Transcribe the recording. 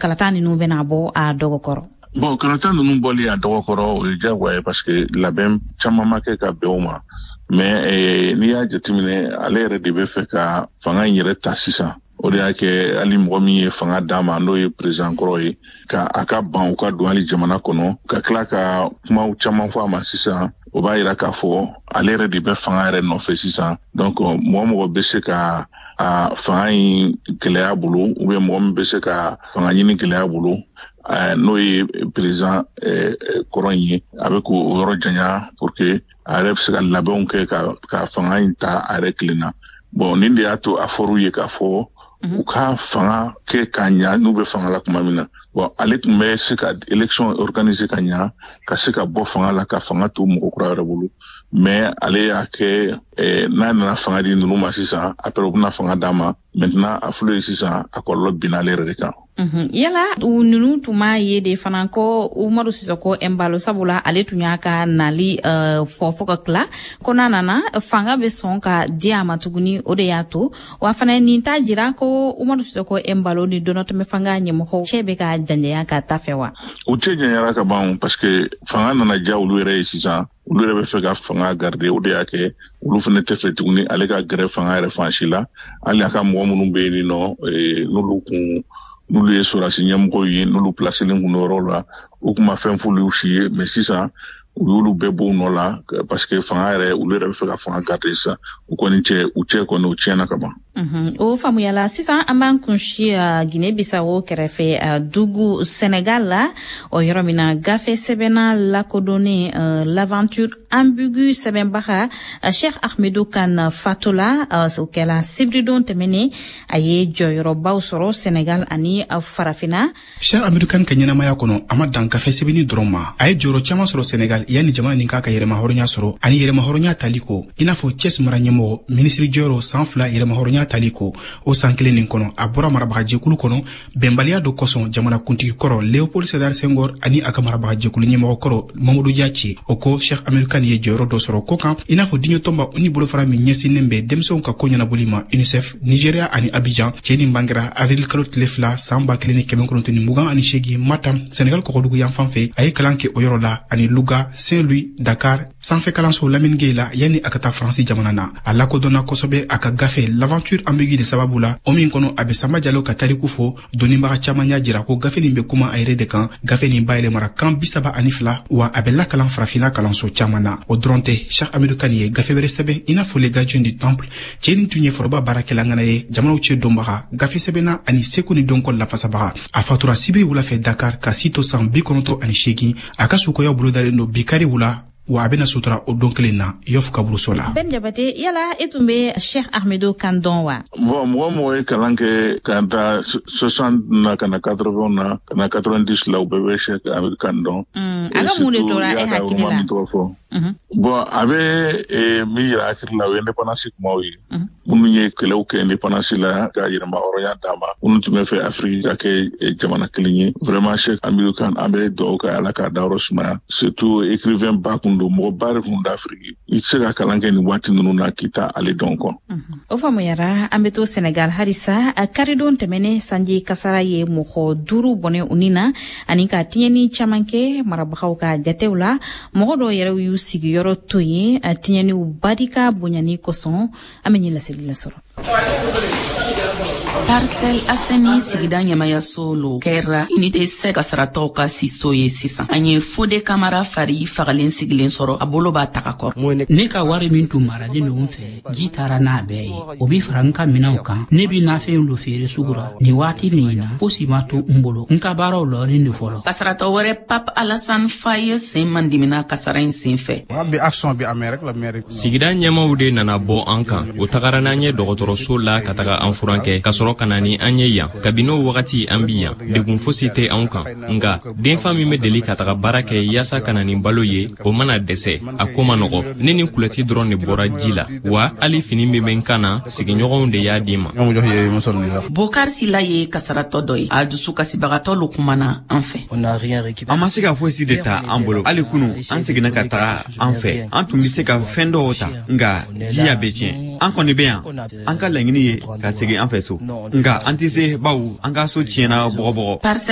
kalata ninnu bɛna bɔ a dɔgɔ kɔrɔ. Bon, kalata ninnu bɔli a dɔgɔ kɔrɔ o ye diyagoya ye parce que labɛn caman ma kɛ ka bɛn o ma. Mais n'i y'a jateminɛ ale yɛrɛ de bɛ fɛ ka fanga in yɛrɛ ta sisan. O de y'a kɛ hali mɔgɔ min ye fanga d'a ma n'o ye président kɔrɔ ye ka a ka ban u ka don hali jamana kɔnɔ ka tila ka kumaw caman fɔ a ma sisan. O b'a yira k'a fɔ ale yɛrɛ de bɛ fanga yɛrɛ nɔfɛ sisan. Donc mɔgɔ bɛ se ka fanga in gɛlɛya bolo ou bien mɔgɔ min bɛ se ka fanga ɲini gɛlɛya bolo n'o ye président kɔrɔ in ye a bɛ k'o yɔrɔ janya pour que a yɛrɛ bɛ se ka labɛnw kɛ ka fanga in ta a yɛrɛ kelen na. Bon nin de y'a to a fɔr'u ye k'a fɔ u ka fanga kɛ ka ɲa n'u bɛ fanga la tuma min na. Bon ale tun bɛ se ka élection organiser ka ɲa ka se ka bɔ fanga la ka fanga to mɔgɔ kura yɛrɛ bolo. Mais ale y'a kɛ n'a nana fanga di ninnu ma sisan après u bɛna fanga d'a ma. Maintenant a filɛ sisan a kɔlɔlɔ binna ale yɛrɛ de kan. Yala u ninnu tun m'a ye de fana ko Umaru Sisoko Embalo sabula ale tun y'a ka nali fɔ ka tila ko n'a nana fanga bɛ sɔn ka di a ma tuguni o de y'a to wa fana nin t'a jira ko Umaru Sisoko Embalo ni Donatɛmɛ fanga ɲɛmɔgɔw cɛ bɛ ka janjanya ka taa fɛ wa. U cɛ janyara ka ban parce que fanga nana diya olu yɛrɛ ye sisan olu yɛrɛ bɛ fɛ ka fanga garder o de y'a kɛ olu fana tɛ fɛ tuguni ale ka gɛrɛ fanga yɛrɛ fan si la hali a ka mɔgɔ minnu bɛ yen nɔ n'olu ye sɔrɔdasi ɲɛmɔgɔw ye n'olu placelen kun yɔrɔ la u kun ma fɛn f'olu si ye mais sisan u y'olu bɛɛ bɔ u nɔ la parce que fanga yɛrɛ olu yɛrɛ bɛ fɛ ka fanga garder sisan u cɛ kɔni u tiɲɛna ka ban. O faamuyala sisan an b'an kunsi Guinée Bissau kɛrɛfɛ dugu Sénégal la o yɔrɔ min na gafe sɛbɛnna lakodɔnnen l'aventure ambiguë sɛbɛnbaga Cheikh Ahmedou Kane fatula o kɛla sibidon tɛmɛnen a ye jɔyɔrɔbaw sɔrɔ Sénégal ani farafinna. Cheikh Ahmedou Kane ka ɲɛnamaya kɔnɔ a ma dan gafe sɛbɛnni dɔrɔn ma a ye jɔyɔrɔ caman sɔrɔ Sénégal yanni jamana nin k'a ka yɛrɛmahɔrɔnya sɔrɔ ani yɛrɛmahɔrɔnya tali ko i n'a fɔ Thiès mara ɲɛmɔgɔ minisiri jɔyɔrɔ san 2 yɛrɛmahɔrɔnya tali ko o san kelen nin kɔnɔ a bɔra marabagajɛkulu kɔnɔ bɛnbaliya dɔ kɔsɔn jamanakuntigi kɔrɔ Léopold Sédar Senghor ani a ka marabagajɛkulu ɲɛmɔgɔ kɔrɔ Mamadou Dia ci o ko Cheikh Ahmedou Kane ye jɔyɔrɔ dɔ sɔrɔ ko kan i n'a fɔ diɲɛ tɔnba ni bolofara min ɲɛsinnen bɛ denmisɛnw ka ko ɲɛnabɔli ma UNICEF Nigeria ani Abidjan cɛ nin bangera avril kalo tile 2 san 1928 Matam Sénégal kɔkɔdugu yan fan fɛ a ye kalan kɛ o yɔrɔ la ani Louga Saint-Louis Dakar sanfɛ kalanso Lamine Gueye la yanni a ka taa Faransi jamana na a lakodɔnna kosɛbɛ a ka gafe l'aventure ambiguë de sababu la o min kɔnɔ a bɛ Samba Diallo ka tariku fɔ dɔnnibaga caman y'a jira ko gafe nin bɛ kuma a yɛrɛ de kan gafe nin bayɛlɛmara kan 32 wa a bɛ lakalan farafinna kalanso caman na o dɔrɔn tɛ Cheikh Ahmedou Kane ye gafe wɛrɛ sɛbɛn i n'a fɔ les gardiens du temple cɛ nin tun ye foroba baarakɛla ŋana ye jamanaw cɛ dɔnbaga gafe sɛbɛnna ani seko ni dɔnkɔ lafasabaga a fatura sibe wulafɛ Dakar ka si to san 98 a ka sukoya bolo dalen don bikari wula wa a bɛna sutura o don kelen na Yoff Kaburuso la. Ben Jabate yala e tun bɛ Cheikh Ahmedou Kane dɔn wa? Bon mɔgɔ ye kalan kɛ ka taa 60 na ka na 80 na ka na 90 la u bɛɛ bɛ Cheikh Ahmedou Kane dɔn. A ka mun de tora e hakili la? Bon a bɛ min yira hakili la o ye indépendance kumaw ye minnu ye kɛlɛw kɛ indépendance la ka yɛrɛmahɔrɔnya d'a ma minnu tun bɛ fɛ Afrique ka kɛ jamana kelen ye vraiment Cheikh Ahmedou Kane an bɛ dugawu kɛ Ala k'a dayɔrɔ sumaya surtout écrivain ba kun don mɔgɔ ba de kun d'Afrique i tɛ se ka kalan kɛ nin waati ninnu na k'i ta ale dɔn kɔ. O faamuyara an bɛ to Sénégal halisa karidon tɛmɛnen sanji kasara ye mɔgɔ 5 bɔnɛ u ni na ani ka tiɲɛni caman kɛ marabagaw ka jatew la mɔgɔ dɔw yɛrɛ y'u sigiyɔrɔ to yen tiɲɛniw barika bonyani kosɔn an bɛ ɲɛ laseli la sɔrɔ. Parcelle Asseni sigida ɲɛmayaso lo kɛra unité 7 kasaratɔw ka siso ye sisan an ye Fode Kamara fari fagalen sigilen sɔrɔ a bolo b'a taga kɔrɔ. Ne ka wari min tun maralen don fɛ ji taara n'a bɛɛ ye o bi fara n ka minɛnw kan ne bi nafɛnw lo feere sugu la nin waati nin na fosi ma to n bolo n ka baaraw lɔɔren de fɔlɔ. Kasaratɔ wɛrɛ Pape Alassane Faye sen man dimina kasara in sen fɛ. Sigida ɲɛmaw de nana bɔ an kan o tagara n'an ye dɔgɔtɔrɔso la ka taga an furakɛ ka sɔrɔ ka na ni an ye yan kabini o wagati an bi yan degun fosi tɛ anw kan nga denfa min bɛ deli ka taga baara kɛ yaasa ka na ni balo ye o mana dɛsɛ a ko ma nɔgɔ ne ni kulɛti dɔrɔn de bɔra ji la wa hali fini min bɛ n kan na sigiɲɔgɔnw de y'a di ma. Bokar Sila ye kasaratɔ dɔ ye a dusu kasibagatɔ lo kumana an fɛ. An ma se ka fosi de ta an bolo hali kunu an seginna ka taga an fɛ an tun bɛ se ka fɛn dɔw ta nga ji y'a bɛɛ tiɲɛ an kɔni bɛ yan an ka laɲini ye ka segin an fɛ so nga an tɛ se baw an ka so tiɲɛna bɔgɔbɔgɔ.